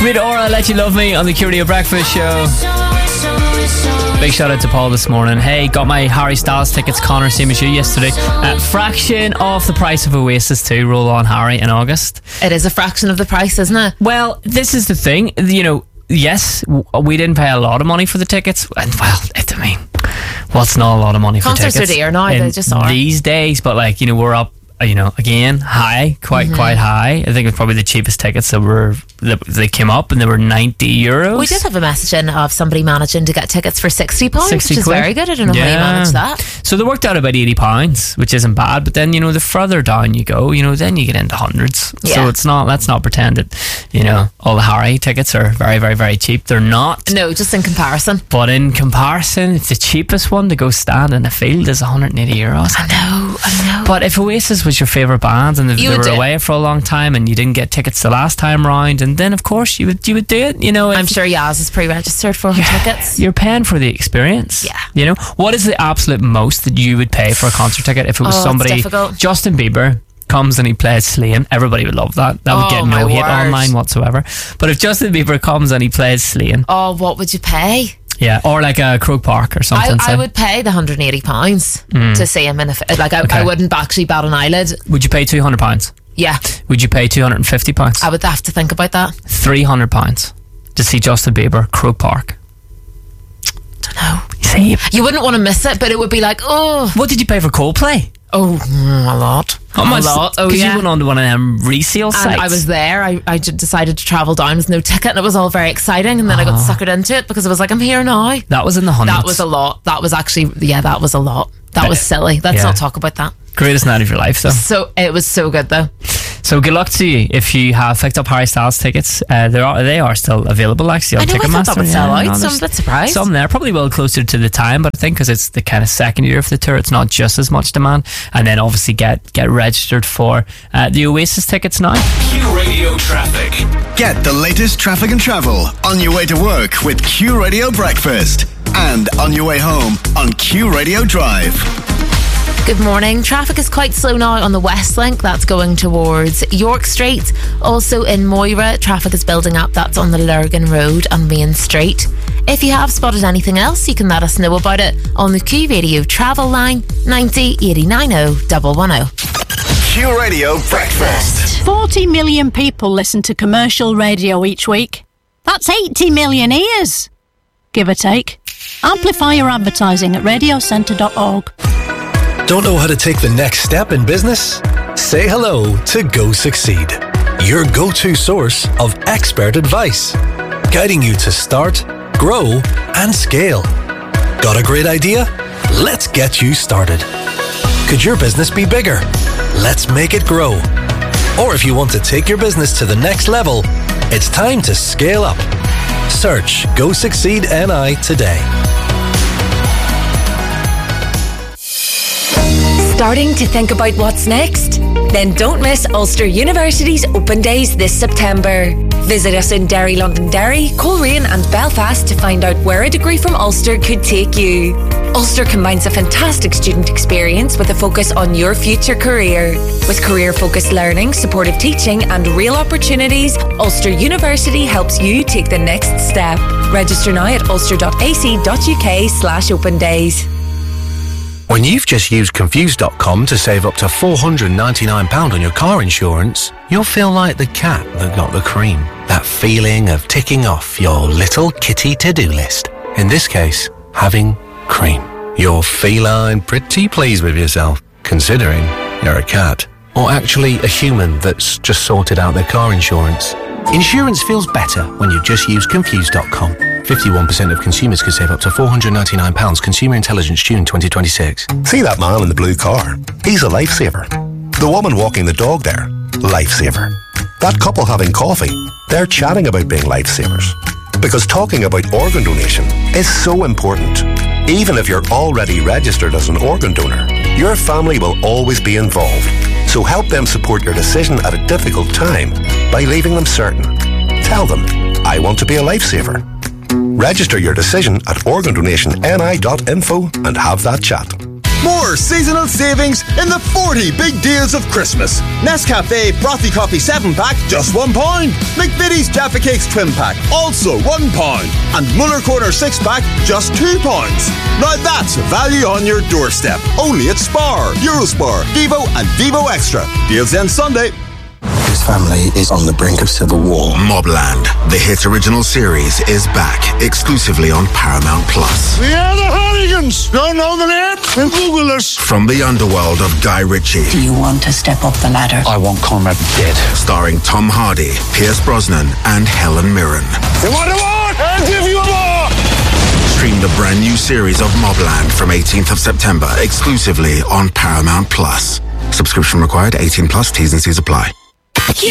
Rita Ora, Let You Love Me on the Q Radio Breakfast Show. Big shout out to Paul this morning. Hey, got my Harry Styles tickets, Connor, same as you yesterday. Fraction of the price of Oasis 2, Roll On Harry, in August. It is a fraction of the price, isn't it? Well, this is the thing, you know, yes, we didn't pay a lot of money for the tickets. And, well, I mean, what's not a lot of money for tickets? Concerts are dear now, they just are. These days, but like, you know, we're up, you know, again, high, quite high. I think it's probably the cheapest tickets that they came up, and they were €90. We did have a message in of somebody managing to get tickets for £60, which is quid. very good. I don't know how you managed that. So they worked out about £80, which isn't bad. But then, you know, the further down you go, you know, then you get into hundreds. Yeah. So it's not. Let's not pretend that, you know, all the Harry tickets are very, very, very cheap. They're not. No, just in comparison. But in comparison, it's the cheapest one to go stand in a field is €180. I know. But if Oasis was your favourite band and they were away for a long time and you didn't get tickets the last time round, and then of course you would do it, you know. I'm sure Yaz is pre-registered for her tickets. You're paying for the experience. Yeah. You know, what is the absolute most that you would pay for a concert ticket if it was somebody, Justin Bieber comes and he plays Slain? Everybody would love that. That would get no hit online whatsoever. But if Justin Bieber comes and he plays Slain, what would you pay? Yeah, or like a Croke Park or something. I would pay the £180 to see him in I wouldn't actually bat an eyelid. Would you pay £200? Yeah. Would you pay £250? I would have to think about that. £300 to see Justin Bieber, Croke Park. Don't know. See, you wouldn't want to miss it, but it would be like, oh. What did you pay for Coldplay? Oh, a lot. How much? A lot. Oh, because yeah. you went on to one of them resale sites. And I was there. I decided to travel down with no ticket, and it was all very exciting. And then I got suckered into it because I was like, I'm here now. That was in the hundreds. That was a lot. That was actually, that was a lot. That was silly. Let's not talk about that. Greatest night of your life, though. So it was so good, though. So good luck to you if you have picked up Harry Styles tickets. They are still available actually on Ticketmaster. I thought that would sell out. So I'm a bit surprised. Some there, probably well closer to the time, but I think because it's the kind of second year of the tour, it's not just as much demand. And then obviously get registered for the Oasis tickets now. Q Radio Traffic. Get the latest traffic and travel on your way to work with Q Radio Breakfast, and on your way home on Q Radio Drive. Good morning. Traffic is quite slow now on the West Link. That's going towards York Street. Also in Moira, traffic is building up. That's on the Lurgan Road and Main Street. If you have spotted anything else, you can let us know about it on the Q Radio travel line 90 89 110. Q Radio Breakfast. 40 million people listen to commercial radio each week. That's 80 million ears, give or take. Amplify your advertising at radiocentre.org. Don't know how to take the next step in business? Say hello to Go Succeed, your go-to source of expert advice, guiding you to start, grow, and scale. Got a great idea? Let's get you started. Could your business be bigger? Let's make it grow. Or if you want to take your business to the next level, it's time to scale up. Search Go Succeed NI today. Starting to think about what's next? Then don't miss Ulster University's Open Days this September. Visit us in Derry, Londonderry, Coleraine and Belfast to find out where a degree from Ulster could take you. Ulster combines a fantastic student experience with a focus on your future career. With career-focused learning, supportive teaching and real opportunities, Ulster University helps you take the next step. Register now at ulster.ac.uk/open days. When you've just used Confused.com to save up to £499 on your car insurance, you'll feel like the cat that got the cream. That feeling of ticking off your little kitty to-do list. In this case, having cream. You're feline pretty pleased with yourself, considering you're a cat. Or actually a human that's just sorted out their car insurance. Insurance feels better when you just use Confused.com. 51% of consumers could save up to £499. Consumer Intelligence, June 2026. See that man in the blue car? He's a lifesaver. The woman walking the dog there? Lifesaver. That couple having coffee? They're chatting about being lifesavers. Because talking about organ donation is so important. Even if you're already registered as an organ donor, your family will always be involved. So help them support your decision at a difficult time by leaving them certain. Tell them, I want to be a lifesaver. Register your decision at organdonationni.info and have that chat. More seasonal savings in the 40 big deals of Christmas. Nescafe Frothy Coffee 7-pack, just £1. McVitie's Jaffa Cakes Twin Pack, also £1. And Muller Corner 6-pack, just £2. Now that's value on your doorstep. Only at Spar, Eurospar, Vivo and Vivo Extra. Deals end Sunday. His family is on the brink of civil war. Mobland, the hit original series, is back exclusively on Paramount Plus. We are the Hooligans. Don't know the name? Then Google us. From the underworld of Guy Ritchie. Do you want to step up the ladder? I want Conrad dead. Starring Tom Hardy, Pierce Brosnan, and Helen Mirren. You want a war? I'll give you a war. Stream the brand new series of Mobland from 18th of September exclusively on Paramount Plus. Subscription required. 18 plus. T's and C's apply.